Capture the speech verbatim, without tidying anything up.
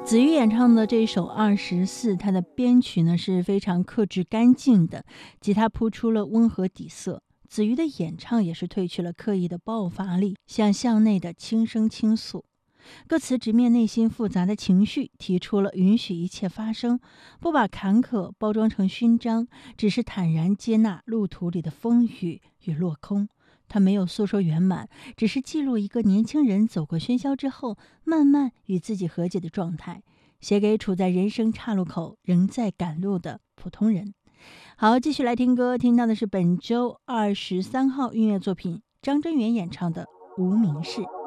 子瑜演唱的这首《二十四》，它的编曲呢是非常克制干净的，吉他铺出了温和底色。子瑜的演唱也是褪去了刻意的爆发力，像向内的轻声倾诉。歌词直面内心复杂的情绪，提出了允许一切发生，不把坎坷包装成勋章，只是坦然接纳路途里的风雨与落空。他没有诉说圆满，只是记录一个年轻人走过喧嚣之后，慢慢与自己和解的状态，写给处在人生岔路口仍在赶路的普通人。好，继续来听歌，听到的是本周二十三号音乐作品，张真源演唱的《无名氏》。